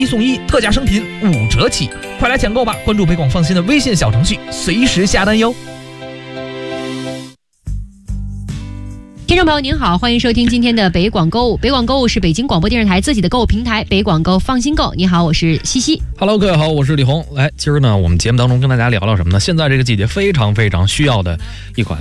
1送1，特价商品5折起，快来抢购吧！关注北广放心的微信小程序，随时下单哟。 听众朋友您好，欢迎收听今天的北广购物。北广购物是北京广播电视台自己的购物平台，北广购放心购。你好，我是西西。 Hello， 各位好，我是李红。来，今儿呢，我们节目当中跟大家聊聊什么呢？现在这个季节非常需要的一款